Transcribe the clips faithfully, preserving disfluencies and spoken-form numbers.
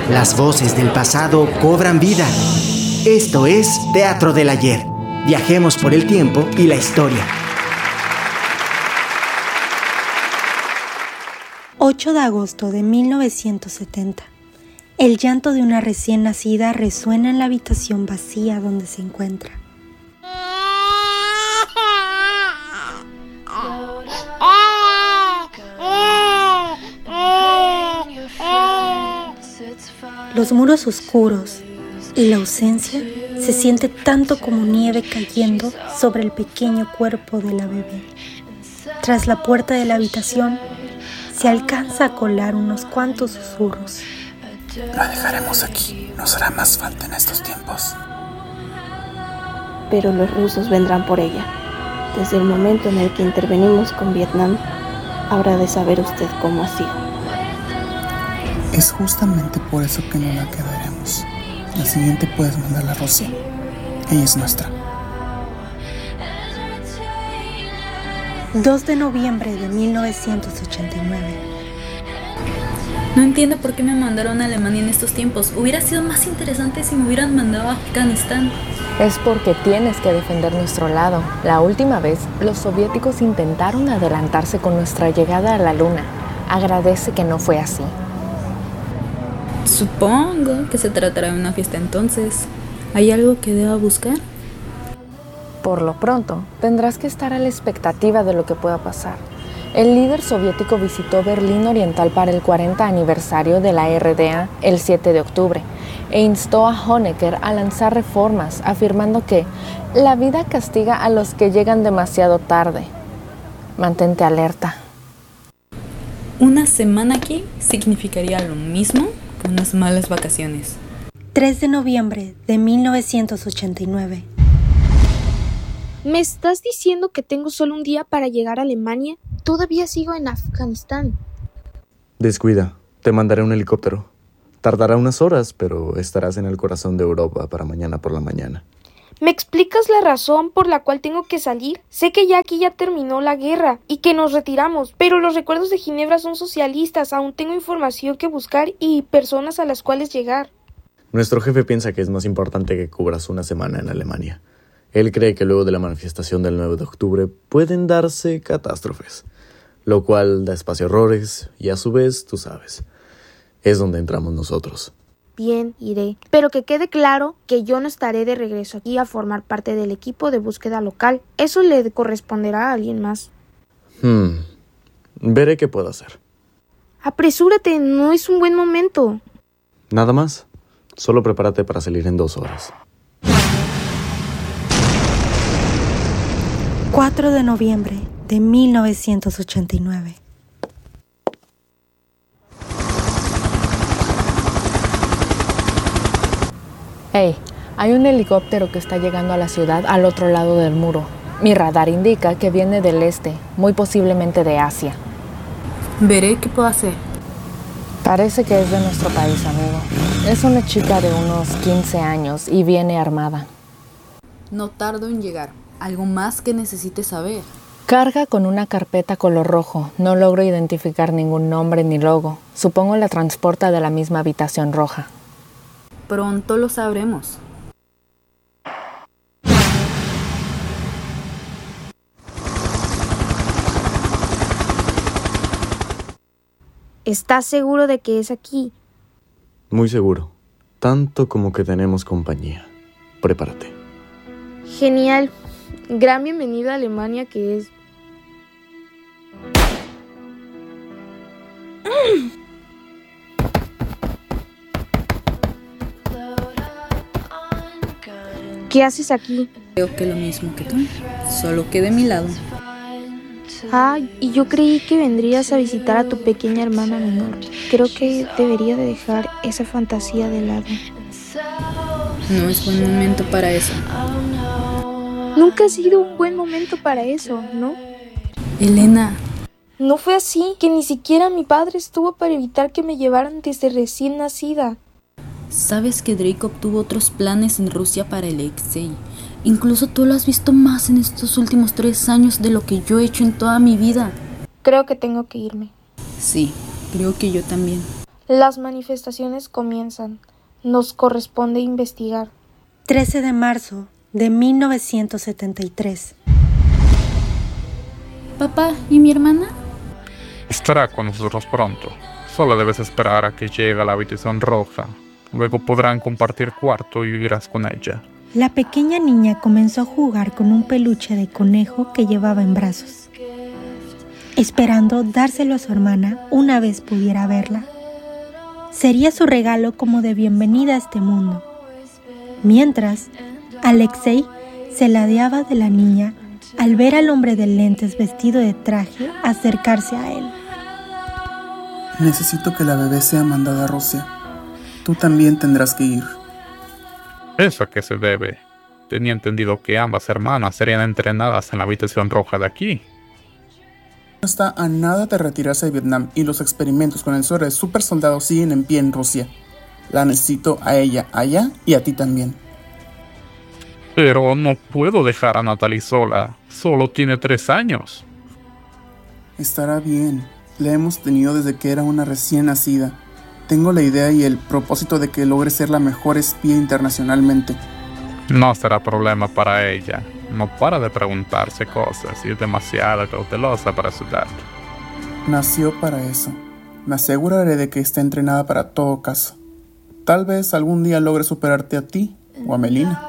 Las voces del pasado cobran vida. Esto es Teatro del Ayer. Viajemos por el tiempo y la historia. ocho de agosto de mil novecientos setenta. El llanto de una recién nacida resuena en la habitación vacía donde se encuentra. Los muros oscuros y la ausencia se siente tanto como nieve cayendo sobre el pequeño cuerpo de la bebé. Tras la puerta de la habitación se alcanza a colar unos cuantos susurros. La dejaremos aquí, nos hará más falta en estos tiempos. Pero los rusos vendrán por ella. Desde el momento en el que intervenimos con Vietnam, habrá de saber usted cómo ha sido. Es justamente por eso que no la quedaremos. La siguiente puedes mandarla a Rusia. Ella es nuestra. dos de noviembre de mil novecientos ochenta y nueve. No entiendo por qué me mandaron a Alemania en estos tiempos. Hubiera sido más interesante si me hubieran mandado a Afganistán. Es porque tienes que defender nuestro lado. La última vez, los soviéticos intentaron adelantarse con nuestra llegada a la Luna. Agradece que no fue así. Supongo que se tratará de una fiesta entonces. ¿Hay algo que deba buscar? Por lo pronto, tendrás que estar a la expectativa de lo que pueda pasar. El líder soviético visitó Berlín Oriental para el cuarenta aniversario de la R D A el siete de octubre e instó a Honecker a lanzar reformas, afirmando que la vida castiga a los que llegan demasiado tarde. Mantente alerta. Una semana aquí significaría lo mismo que unas malas vacaciones. tres de noviembre de mil novecientos ochenta y nueve. ¿Me estás diciendo que tengo solo un día para llegar a Alemania? Todavía sigo en Afganistán. Descuida, te mandaré un helicóptero. Tardará unas horas, pero estarás en el corazón de Europa para mañana por la mañana. ¿Me explicas la razón por la cual tengo que salir? Sé que ya aquí ya terminó la guerra y que nos retiramos, pero los recuerdos de Ginebra son socialistas. Aún tengo información que buscar y personas a las cuales llegar. Nuestro jefe piensa que es más importante que cubras una semana en Alemania. Él cree que luego de la manifestación del nueve de octubre pueden darse catástrofes, lo cual da espacio a errores y a su vez, tú sabes, es donde entramos nosotros. Bien, iré. Pero que quede claro que yo no estaré de regreso aquí a formar parte del equipo de búsqueda local. Eso le corresponderá a alguien más. Hmm. Veré qué puedo hacer. Apresúrate, no es un buen momento. Nada más. Solo prepárate para salir en dos horas. cuatro de noviembre de mil novecientos ochenta y nueve. Hey, hay un helicóptero que está llegando a la ciudad al otro lado del muro. Mi radar indica que viene del este, muy posiblemente de Asia. Veré qué puedo hacer. Parece que es de nuestro país, amigo. Es una chica de unos quince años y viene armada. No tardo en llegar. ¿Algo más que necesites saber? Carga con una carpeta color rojo. No logro identificar ningún nombre ni logo. Supongo la transporta de la misma habitación roja. Pronto lo sabremos. ¿Estás seguro de que es aquí? Muy seguro. Tanto como que tenemos compañía. Prepárate. Genial. Gran bienvenida a Alemania que es. ¿Qué haces aquí? Creo que lo mismo que tú, solo que de mi lado. Ah, y yo creí que vendrías a visitar a tu pequeña hermana menor. Creo que debería de dejar esa fantasía de lado. No es buen momento para eso. Nunca ha sido un buen momento para eso, ¿no? Elena. No fue así, que ni siquiera mi padre estuvo para evitar que me llevaran desde recién nacida. Sabes que Drake obtuvo otros planes en Rusia para el Alexei. Incluso tú lo has visto más en estos últimos tres años de lo que yo he hecho en toda mi vida. Creo que tengo que irme. Sí, creo que yo también. Las manifestaciones comienzan. Nos corresponde investigar. trece de marzo de mil novecientos setenta y tres. Papá, ¿y mi hermana? Estará con nosotros pronto. Solo debes esperar a que llegue a la habitación roja. Luego podrán compartir cuarto y vivirás con ella. La pequeña niña comenzó a jugar con un peluche de conejo que llevaba en brazos, esperando dárselo a su hermana una vez pudiera verla. Sería su regalo como de bienvenida a este mundo. Mientras, Alexei se ladeaba de la niña al ver al hombre de lentes vestido de traje acercarse a él. Necesito que la bebé sea mandada a Rusia. Tú también tendrás que ir. ¿Eso a qué se debe? Tenía entendido que ambas hermanas serían entrenadas en la habitación roja de aquí. No está a nada de retirarse de Vietnam y los experimentos con el suero de super soldado siguen en pie en Rusia. La necesito a ella allá y a ti también. Pero no puedo dejar a Natalie sola. Solo tiene tres años. Estará bien. La hemos tenido desde que era una recién nacida. Tengo la idea y el propósito de que logre ser la mejor espía internacionalmente. No será problema para ella. No para de preguntarse cosas y es demasiado cautelosa para su edad. Nació para eso. Me aseguraré de que esté entrenada para todo caso. Tal vez algún día logre superarte a ti o a Melina.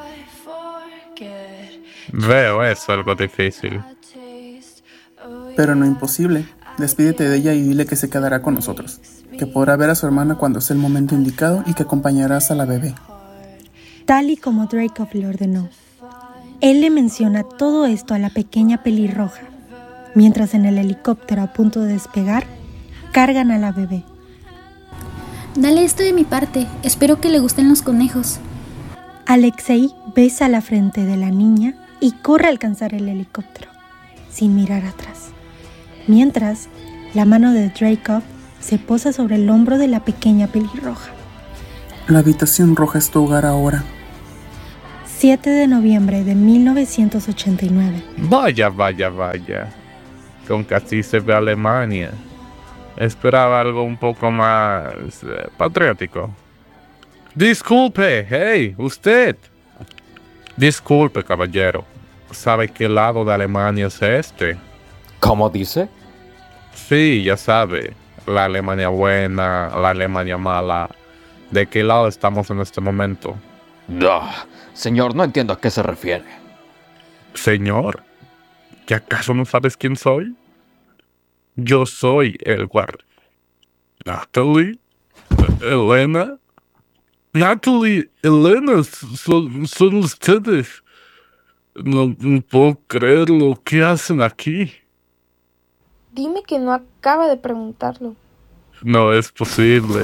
Veo eso algo difícil. Pero no imposible. Despídete de ella y dile que se quedará con nosotros. Que podrá ver a su hermana cuando sea el momento indicado y que acompañarás a la bebé. Tal y como Dreykov le ordenó. Él le menciona todo esto a la pequeña pelirroja, mientras en el helicóptero a punto de despegar, cargan a la bebé. Dale esto de mi parte, espero que le gusten los conejos. Alexei besa la frente de la niña y corre a alcanzar el helicóptero, sin mirar atrás. Mientras, la mano de Dreykov se posa sobre el hombro de la pequeña pelirroja. La habitación roja es tu hogar ahora. siete de noviembre de mil novecientos ochenta y nueve. Vaya, vaya, vaya. Con que así se ve Alemania. Esperaba algo un poco más eh, patriótico. Disculpe, hey, usted. Disculpe, caballero. ¿Sabe qué lado de Alemania es este? ¿Cómo dice? Sí, ya sabe. La Alemania buena, la Alemania mala. ¿De qué lado estamos en este momento? Ah, señor, no entiendo a qué se refiere. Señor, ¿que acaso no sabes quién soy? Yo soy el guardia. Natalie, Elena. Natalie, Elena, son, son ustedes. No, no puedo creerlo. ¿Qué hacen aquí? Dime que no acaba de preguntarlo. No es posible.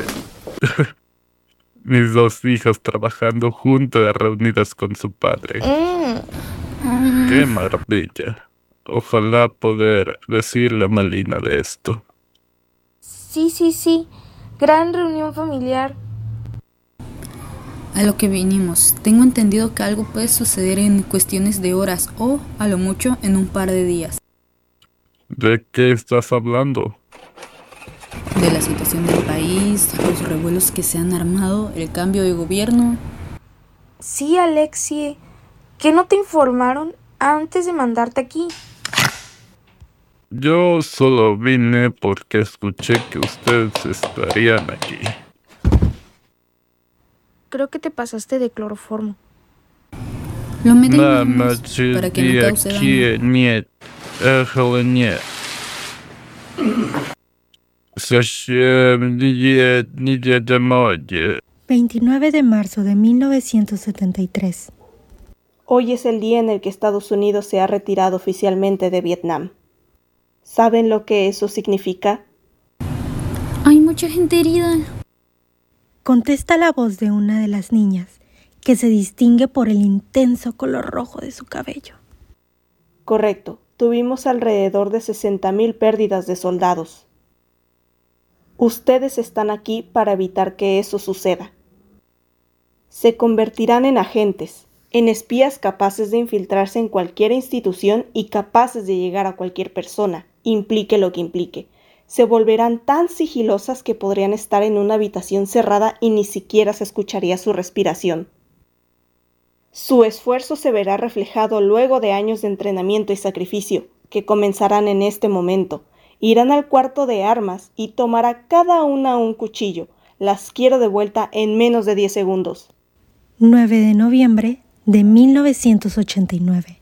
Mis dos hijas trabajando juntas, reunidas con su padre. Mm. ¡Qué maravilla! Ojalá poder decirle a Melina de esto. Sí, sí, sí. Gran reunión familiar. A lo que vinimos, tengo entendido que algo puede suceder en cuestiones de horas o, a lo mucho, en un par de días. ¿De qué estás hablando? De la situación del país, los revuelos que se han armado, el cambio de gobierno. Sí, Alexei. ¿Qué no te informaron antes de mandarte aquí? Yo solo vine porque escuché que ustedes estarían aquí. Creo que te pasaste de cloroformo. Lo medimos para que no cause daño. Нет, этого нет. Зачем нет, нет домой? veintinueve de marzo de mil novecientos setenta y tres. Hoy es el día en el que Estados Unidos se ha retirado oficialmente de Vietnam. ¿Saben lo que eso significa? Hay mucha gente herida. Contesta la voz de una de las niñas, que se distingue por el intenso color rojo de su cabello. Correcto. Tuvimos alrededor de sesenta mil pérdidas de soldados. Ustedes están aquí para evitar que eso suceda. Se convertirán en agentes, en espías capaces de infiltrarse en cualquier institución y capaces de llegar a cualquier persona, implique lo que implique. se volverán tan sigilosas que podrían estar en una habitación cerrada y ni siquiera se escucharía su respiración. Su esfuerzo se verá reflejado luego de años de entrenamiento y sacrificio, que comenzarán en este momento. Irán al cuarto de armas y tomará cada una un cuchillo. Las quiero de vuelta en menos de diez segundos. nueve de noviembre de mil novecientos ochenta y nueve.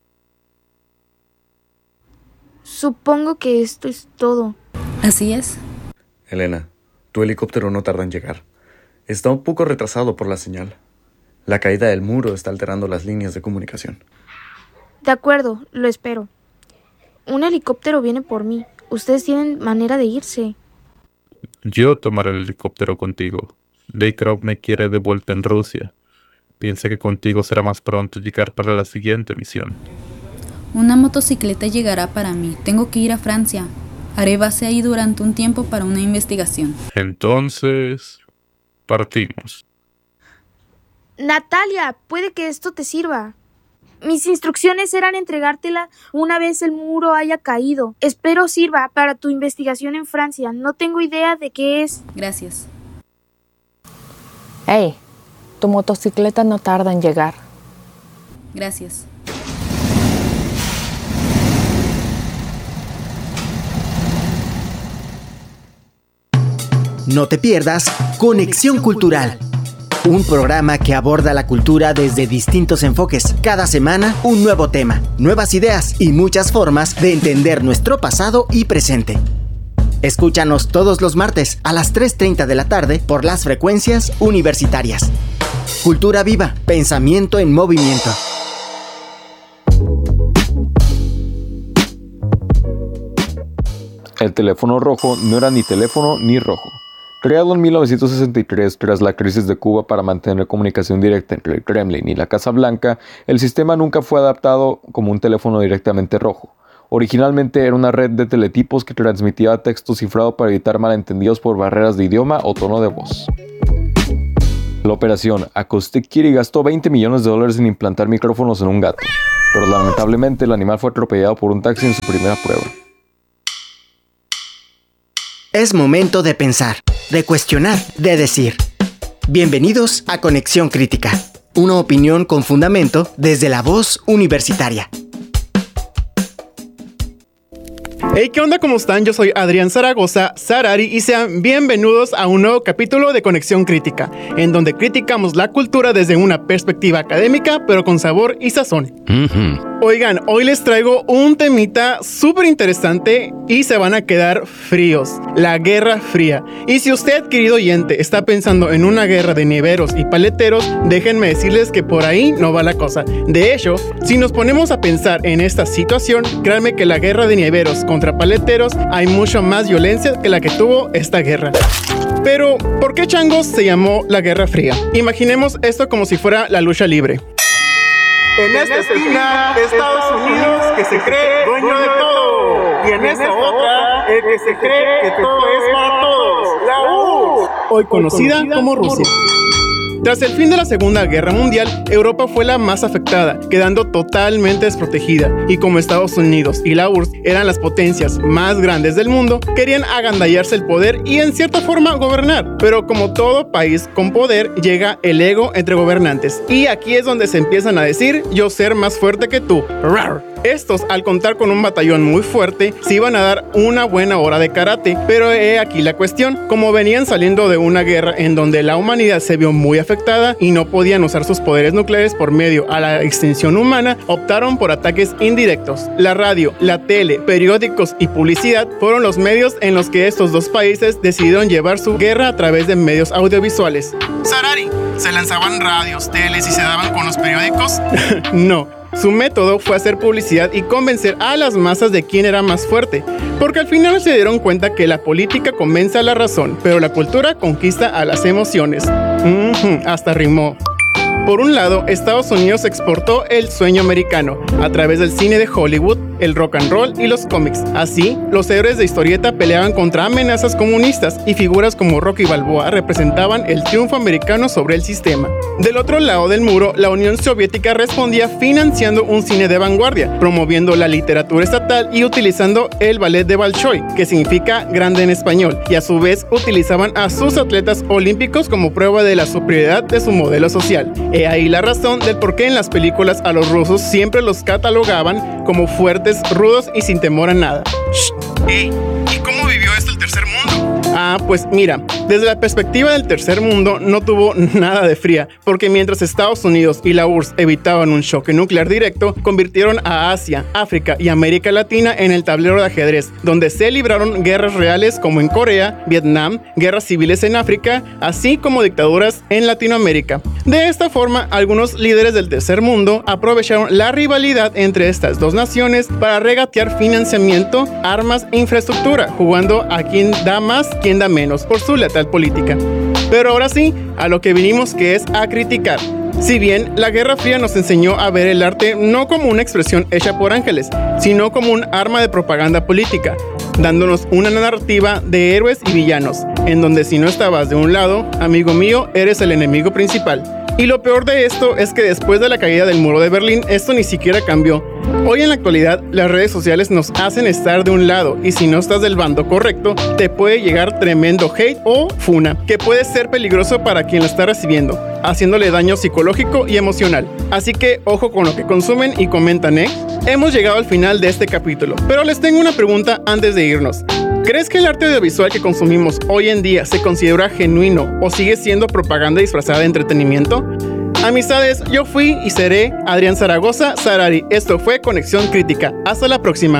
Supongo que esto es todo. Así es. Elena, tu helicóptero no tarda en llegar. Está un poco retrasado por la señal. La caída del muro está alterando las líneas de comunicación. De acuerdo, lo espero. Un helicóptero viene por mí. Ustedes tienen manera de irse. Yo tomaré el helicóptero contigo. Daycroft me quiere de vuelta en Rusia. Piensa que contigo será más pronto llegar para la siguiente misión. Una motocicleta llegará para mí. Tengo que ir a Francia. Haré base ahí durante un tiempo para una investigación. Entonces, partimos. Natalia, puede que esto te sirva. Mis instrucciones eran entregártela una vez el muro haya caído. Espero sirva para tu investigación en Francia. No tengo idea de qué es. Gracias. Hey, tu motocicleta no tarda en llegar. Gracias. No te pierdas Conexión Cultural, un programa que aborda la cultura desde distintos enfoques. Cada semana un nuevo tema, nuevas ideas y muchas formas de entender nuestro pasado y presente. Escúchanos todos los martes a las tres treinta de la tarde por las frecuencias universitarias. Cultura viva, pensamiento en movimiento. El teléfono rojo no era ni teléfono ni rojo. Creado en mil novecientos sesenta y tres tras la crisis de Cuba para mantener comunicación directa entre el Kremlin y la Casa Blanca, el sistema nunca fue adaptado como un teléfono directamente rojo. Originalmente era una red de teletipos que transmitía texto cifrado para evitar malentendidos por barreras de idioma o tono de voz. La operación Acoustic Kitty gastó veinte millones de dólares en implantar micrófonos en un gato, pero lamentablemente el animal fue atropellado por un taxi en su primera prueba. Es momento de pensar, de cuestionar, de decir. Bienvenidos a Conexión Crítica, una opinión con fundamento desde la voz universitaria. Hey, ¿qué onda? ¿Cómo están? Yo soy Adrián Zaragoza, Sarari, y sean bienvenidos a un nuevo capítulo de Conexión Crítica, en donde criticamos la cultura desde una perspectiva académica, pero con sabor y sazón. Mm-hmm. Oigan, hoy les traigo un temita súper interesante y se van a quedar fríos. La Guerra Fría. Y si usted, querido oyente, está pensando en una guerra de nieveros y paleteros, déjenme decirles que por ahí no va la cosa. De hecho, si nos ponemos a pensar en esta situación, créanme que la guerra de nieveros contra paleteros hay mucho más violencia que la que tuvo esta guerra. Pero, ¿por qué changos se llamó la Guerra Fría? Imaginemos esto como si fuera la lucha libre. En esta esquina, Estados Unidos, que se cree dueño de todo. Y en esta otra, el que se cree que todo es para todos. La U, hoy conocida como Rusia. Tras el fin de la Segunda Guerra Mundial, Europa fue la más afectada, quedando totalmente desprotegida. Y como Estados Unidos y la U R S S eran las potencias más grandes del mundo, querían agandallarse el poder y en cierta forma gobernar. Pero como todo país con poder, llega el ego entre gobernantes. Y aquí es donde se empiezan a decir, yo ser más fuerte que tú. ¡Rar! Estos, al contar con un batallón muy fuerte, se iban a dar una buena hora de karate, pero he aquí la cuestión. Como venían saliendo de una guerra en donde la humanidad se vio muy afectada y no podían usar sus poderes nucleares por medio a la extinción humana, optaron por ataques indirectos. La radio, la tele, periódicos y publicidad fueron los medios en los que estos dos países decidieron llevar su guerra a través de medios audiovisuales. Sarari, ¿se lanzaban radios, teles y se daban con los periódicos? No. Su método fue hacer publicidad y convencer a las masas de quién era más fuerte, porque al final se dieron cuenta que la política convence a la razón, pero la cultura conquista a las emociones. Mm-hmm, hasta rimó. Por un lado, Estados Unidos exportó el sueño americano a través del cine de Hollywood, el rock and roll y los cómics. Así, los héroes de historieta peleaban contra amenazas comunistas y figuras como Rocky Balboa representaban el triunfo americano sobre el sistema. Del otro lado del muro, la Unión Soviética respondía financiando un cine de vanguardia, promoviendo la literatura estatal y utilizando el ballet de Bolshoi, que significa grande en español, y a su vez utilizaban a sus atletas olímpicos como prueba de la superioridad de su modelo social. He ahí la razón del por qué en las películas a los rusos siempre los catalogaban como fuertes, rudos y sin temor a nada. Shh. Ey, ¿y cómo vivió esto el tercer mundo? Ah, pues mira, desde la perspectiva del tercer mundo no tuvo nada de fría, porque mientras Estados Unidos y la U R S S evitaban un choque nuclear directo, convirtieron a Asia, África y América Latina en el tablero de ajedrez, donde se libraron guerras reales como en Corea, Vietnam, guerras civiles en África, así como dictaduras en Latinoamérica. De esta forma, algunos líderes del tercer mundo aprovecharon la rivalidad entre estas dos naciones para regatear financiamiento, armas e infraestructura, jugando a quien da más, quien da menos, por su letal política. Pero ahora sí, a lo que vinimos, que es a criticar. Si bien la Guerra Fría nos enseñó a ver el arte no como una expresión hecha por ángeles, sino como un arma de propaganda política, dándonos una narrativa de héroes y villanos, en donde si no estabas de un lado, amigo mío, eres el enemigo principal. Y lo peor de esto es que después de la caída del muro de Berlín, esto ni siquiera cambió. Hoy en la actualidad, las redes sociales nos hacen estar de un lado, y si no estás del bando correcto, te puede llegar tremendo hate o funa, que puede ser peligroso para quien lo está recibiendo, haciéndole daño psicológico y emocional. Así que ojo con lo que consumen y comentan, ¿eh? Hemos llegado al final de este capítulo, pero les tengo una pregunta antes de irnos. ¿Crees que el arte audiovisual que consumimos hoy en día se considera genuino o sigue siendo propaganda disfrazada de entretenimiento? Amistades, yo fui y seré Adrián Zaragoza Sarari. Esto fue Conexión Crítica. Hasta la próxima.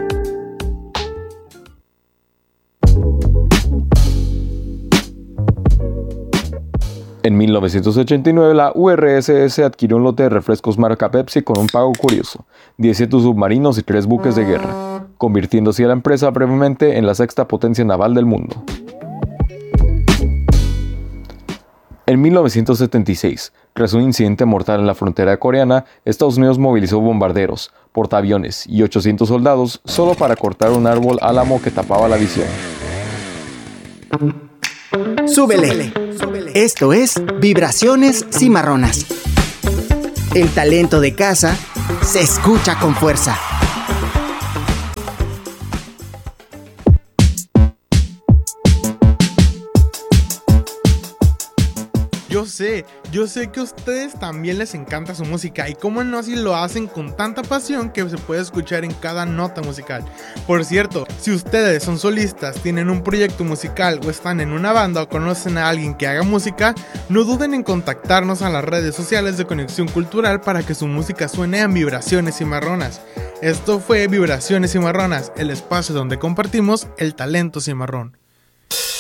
En mil novecientos ochenta y nueve, la U R S S adquirió un lote de refrescos marca Pepsi con un pago curioso: diecisiete submarinos y tres buques de guerra, convirtiéndose a la empresa brevemente en la sexta potencia naval del mundo. En mil novecientos setenta y seis, tras un incidente mortal en la frontera coreana, Estados Unidos movilizó bombarderos, portaaviones y ochocientos soldados solo para cortar un árbol álamo que tapaba la visión. Súbele. Esto es Vibraciones Cimarronas. El talento de casa se escucha con fuerza. Yo sé, yo sé que a ustedes también les encanta su música, y cómo no si lo hacen con tanta pasión que se puede escuchar en cada nota musical. Por cierto, si ustedes son solistas, tienen un proyecto musical o están en una banda o conocen a alguien que haga música, no duden en contactarnos a las redes sociales de Conexión Cultural para que su música suene en Vibraciones Cimarronas. Esto fue Vibraciones Cimarronas, el espacio donde compartimos el talento cimarrón.